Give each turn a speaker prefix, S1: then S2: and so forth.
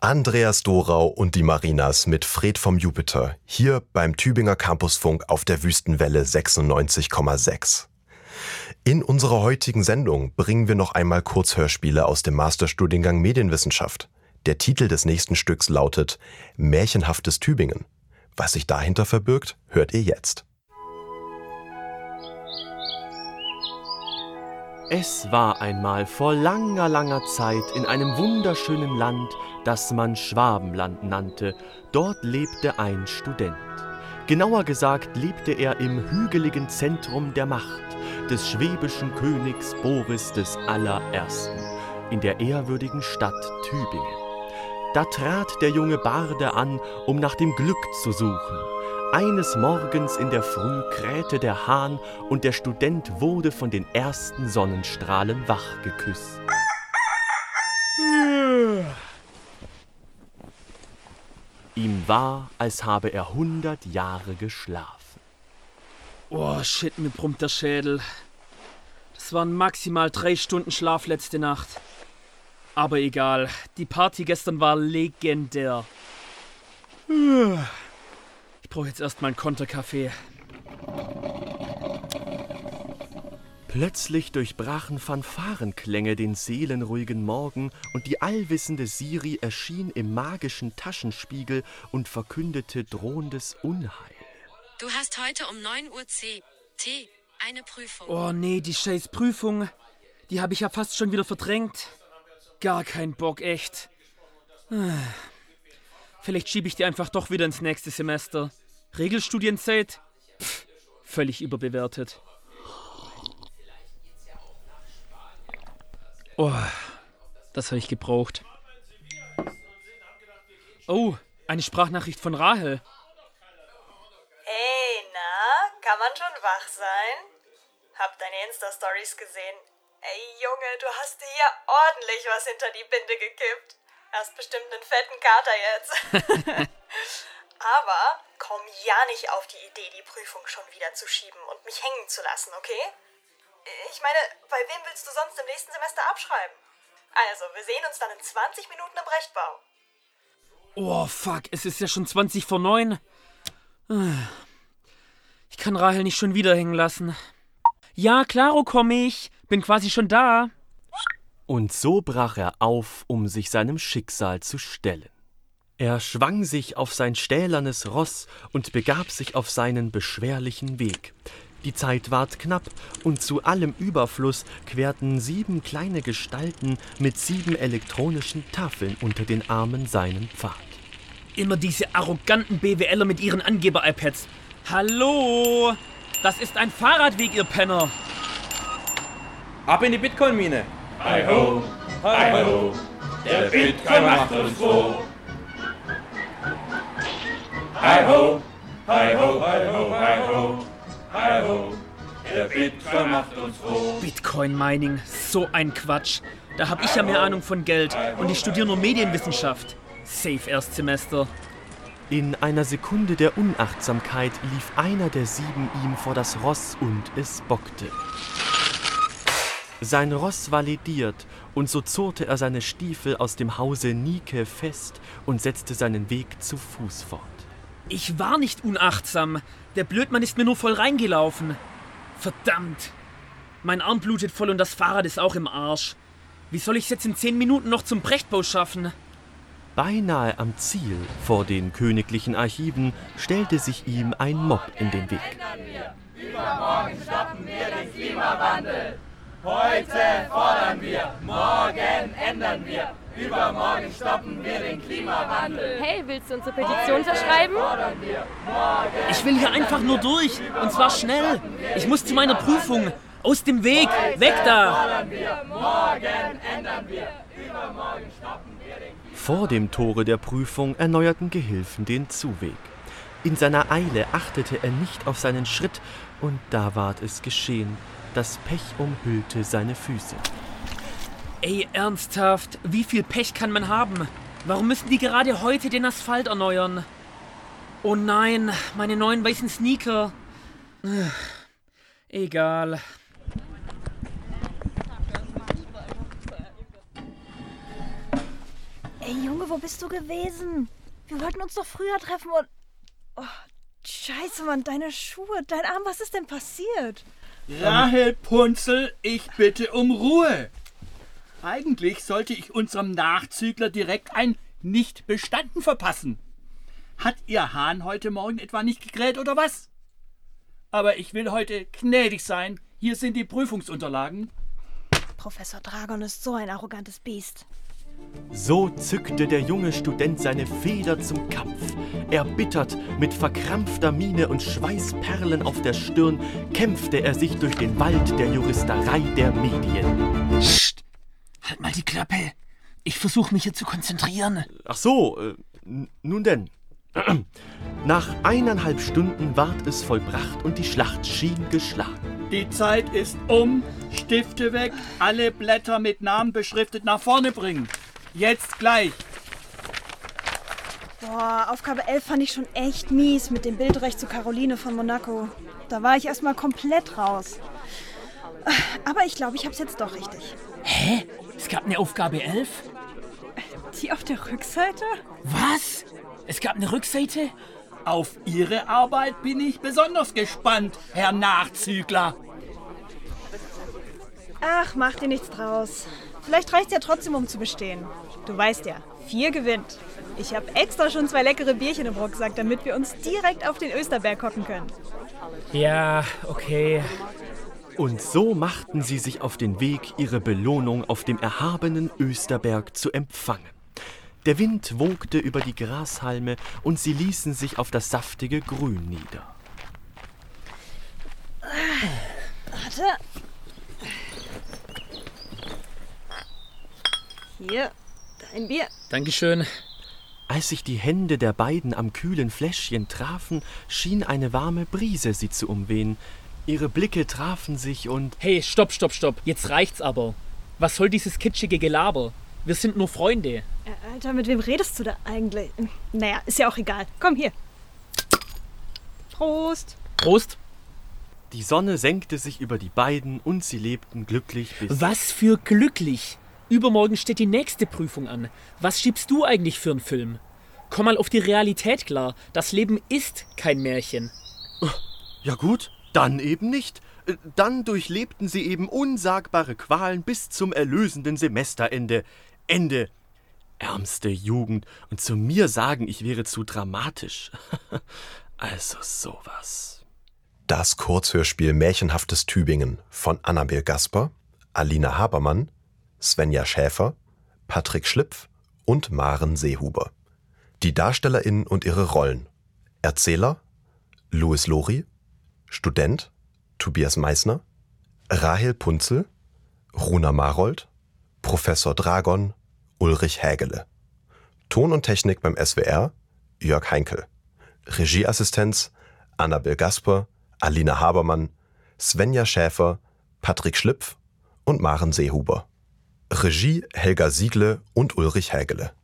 S1: Andreas Dorau und die Marinas mit Fred vom Jupiter, hier beim Tübinger Campusfunk auf der Wüstenwelle 96,6. In unserer heutigen Sendung bringen wir noch einmal Kurzhörspiele aus dem Masterstudiengang Medienwissenschaft. Der Titel des nächsten Stücks lautet Märchenhaftes Tübingen. Was sich dahinter verbirgt, hört ihr jetzt.
S2: Es war einmal vor langer, langer Zeit in einem wunderschönen Land, das man Schwabenland nannte. Dort lebte ein Student. Genauer gesagt lebte er im hügeligen Zentrum der Macht des schwäbischen Königs Boris des Allerersten, in der ehrwürdigen Stadt Tübingen. Da trat der junge Barde an, um nach dem Glück zu suchen. Eines Morgens in der Früh krähte der Hahn und der Student wurde von den ersten Sonnenstrahlen wach geküsst. Ihm war, als habe er 100 Jahre geschlafen.
S3: Oh shit, mir brummt der Schädel. Das waren maximal 3 Stunden Schlaf letzte Nacht. Aber egal, die Party gestern war legendär. Ich brauche jetzt erst mal einen Konterkaffee.
S2: Plötzlich durchbrachen Fanfarenklänge den seelenruhigen Morgen und die allwissende Siri erschien im magischen Taschenspiegel und verkündete drohendes Unheil.
S4: Du hast heute um 9 Uhr CT eine Prüfung.
S3: Oh nee, die scheiß Prüfung. Die habe ich ja fast schon wieder verdrängt. Gar kein Bock, echt. Vielleicht schiebe ich die einfach doch wieder ins nächste Semester. Regelstudienzeit? Pff, völlig überbewertet. Oh, das habe ich gebraucht. Oh, eine Sprachnachricht von Rahel.
S5: Hey, na, kann man schon wach sein? Hab deine Insta-Stories gesehen. Ey, Junge, du hast dir hier ordentlich was hinter die Binde gekippt. Hast bestimmt einen fetten Kater jetzt. Aber komm ja nicht auf die Idee, die Prüfung schon wieder zu schieben und mich hängen zu lassen, okay? Ich meine, bei wem willst du sonst im nächsten Semester abschreiben? Also, wir sehen uns dann in 20 Minuten im Rechtbau.
S3: Oh, fuck, es ist ja schon 20 vor 9. Ich kann Rahel nicht schon wieder hängen lassen. Ja, klaro, komm ich. Bin quasi schon da.
S2: Und so brach er auf, um sich seinem Schicksal zu stellen. Er schwang sich auf sein stählernes Ross und begab sich auf seinen beschwerlichen Weg. Die Zeit ward knapp, und zu allem Überfluss querten 7 kleine Gestalten mit 7 elektronischen Tafeln unter den Armen seinen Pfad.
S3: Immer diese arroganten BWLer mit ihren Angeber-iPads. Hallo, das ist ein Fahrradweg, ihr Penner.
S6: Ab in die Bitcoin-Mine.
S7: Hi ho, hi ho, der Bitcoin macht uns froh. Hi ho, hi ho, hi ho, hi ho, hi ho, der Bitcoin macht uns froh.
S3: Bitcoin-Mining, so ein Quatsch. Da hab ich ja mehr Ahnung von Geld und ich studiere nur Medienwissenschaft. Safe Erstsemester.
S2: In einer Sekunde der Unachtsamkeit lief einer der 7 ihm vor das Ross und es bockte. Sein Ross war lediert, und so zurrte er seine Stiefel aus dem Hause Nike fest und setzte seinen Weg zu Fuß fort.
S3: Ich war nicht unachtsam. Der Blödmann ist mir nur voll reingelaufen. Verdammt. Mein Arm blutet voll und das Fahrrad ist auch im Arsch. Wie soll ich es jetzt in 10 Minuten noch zum Brechtbau schaffen?
S2: Beinahe am Ziel, vor den königlichen Archiven, stellte sich ihm ein Mob in den Weg.
S7: Übermorgen stoppen wir den Klimawandel. Heute fordern wir, morgen ändern wir. Übermorgen stoppen wir den Klimawandel.
S8: Hey, willst du unsere Petition unterschreiben?
S3: Ich will hier einfach nur durch, und zwar schnell. Ich muss zu meiner Prüfung. Aus dem Weg, weg da!
S7: Morgen ändern wir. Übermorgen stoppen wir den Klimawandel.
S2: Vor dem Tore der Prüfung erneuerten Gehilfen den Zuweg. In seiner Eile achtete er nicht auf seinen Schritt, und da ward es geschehen. Das Pech umhüllte seine Füße.
S3: Ey, ernsthaft, wie viel Pech kann man haben? Warum müssen die gerade heute den Asphalt erneuern? Oh nein, meine neuen weißen Sneaker. Egal.
S5: Ey Junge, wo bist du gewesen? Wir wollten uns doch früher treffen und... Oh, scheiße, Mann, deine Schuhe, dein Arm, was ist denn passiert?
S7: Rahel Punzel, ich bitte um Ruhe. Eigentlich sollte ich unserem Nachzügler direkt ein Nicht-Bestanden verpassen. Hat Ihr Hahn heute Morgen etwa nicht gegräht oder was? Aber ich will heute gnädig sein. Hier sind die Prüfungsunterlagen.
S5: Professor Dragon ist so ein arrogantes Biest.
S2: So zückte der junge Student seine Feder zum Kampf. Erbittert, mit verkrampfter Miene und Schweißperlen auf der Stirn, kämpfte er sich durch den Wald der Juristerei der Medien.
S3: Psst! Halt mal die Klappe. Ich versuche mich hier zu konzentrieren.
S2: Ach so, nun denn. Nach 1,5 Stunden ward es vollbracht und die Schlacht schien geschlagen.
S7: Die Zeit ist um. Stifte weg. Alle Blätter mit Namen beschriftet nach vorne bringen. Jetzt gleich.
S5: Boah, Aufgabe 11 fand ich schon echt mies mit dem Bildrecht zu Caroline von Monaco. Da war ich erstmal komplett raus. Aber ich glaube, ich hab's jetzt doch richtig.
S3: Hä? Es gab eine Aufgabe 11?
S5: Die auf der Rückseite?
S3: Was? Es gab eine Rückseite?
S7: Auf Ihre Arbeit bin ich besonders gespannt, Herr Nachzügler.
S5: Ach, mach dir nichts draus. Vielleicht reicht's ja trotzdem, um zu bestehen. Du weißt ja, 4 gewinnt. Ich habe extra schon 2 leckere Bierchen im Rucksack, damit wir uns direkt auf den Österberg hocken können.
S3: Ja, okay.
S2: Und so machten sie sich auf den Weg, ihre Belohnung auf dem erhabenen Österberg zu empfangen. Der Wind wogte über die Grashalme und sie ließen sich auf das saftige Grün nieder.
S5: Warte. Hier, dein Bier.
S3: Dankeschön.
S2: Als sich die Hände der beiden am kühlen Fläschchen trafen, schien eine warme Brise sie zu umwehen. Ihre Blicke trafen sich und...
S3: Hey, stopp. Jetzt reicht's aber. Was soll dieses kitschige Gelaber? Wir sind nur Freunde.
S5: Alter, mit wem redest du da eigentlich? Naja, ist ja auch egal. Komm hier. Prost.
S3: Prost.
S2: Die Sonne senkte sich über die beiden und sie lebten glücklich bis...
S3: Was für glücklich? Übermorgen steht die nächste Prüfung an. Was schiebst du eigentlich für einen Film? Komm mal auf die Realität klar. Das Leben ist kein Märchen.
S2: Ja gut, dann eben nicht. Dann durchlebten sie eben unsagbare Qualen bis zum erlösenden Semesterende. Ende. Ärmste Jugend. Und zu mir sagen, ich wäre zu dramatisch. Also sowas.
S1: Das Kurzhörspiel Märchenhaftes Tübingen von Annabel Gasper, Alina Habermann, Svenja Schäfer, Patrick Schlipf und Maren Seehuber. Die DarstellerInnen und ihre Rollen: Erzähler Louis Lori, Student Tobias Meissner, Rahel Punzel, Runa Marold, Professor Dragon Ulrich Hägele. Ton und Technik beim SWR Jörg Heinkel. Regieassistenz Annabel Gasper, Alina Habermann, Svenja Schäfer, Patrick Schlipf und Maren Seehuber. Regie Helga Siegle und Ulrich Hägele.